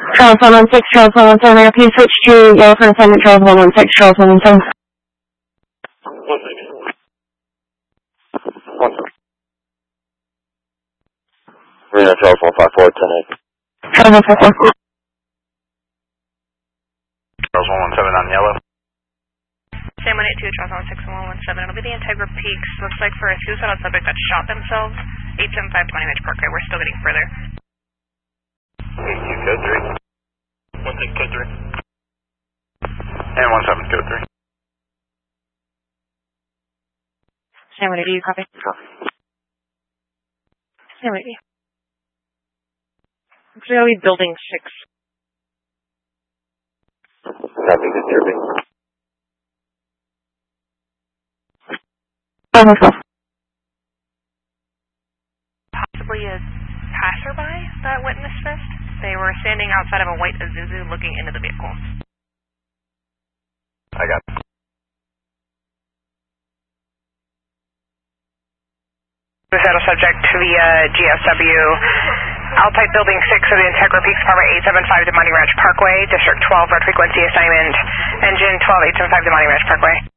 Charles 116, Charles 117, please switch to yellow for assignment, Charles 116, Charles 117. Reno, Charles 154, 10-8. Charles 154. Charles 117 on yellow. Sam 182, Charles 16117. It'll be the Integra Peaks. Looks like for a suicidal subject that shot themselves. 875 20 Ridge Parkway. We're still getting further. 82, code 3. 16, code 3. And 17, code 3. Sam 182, you copy? Copy. Sam 182. Looks like it'll be building 6. Copy, good serving. Possibly a passerby that witnessed this. They were standing outside of a white Isuzu looking into the vehicle. I got it. Suicidal subject via GSW, Alpine Building 6 of the Integra Peaks, Apartment 875 to Monty Ranch Parkway, District 12, road frequency assignment, engine 12875 to Monty Ranch Parkway.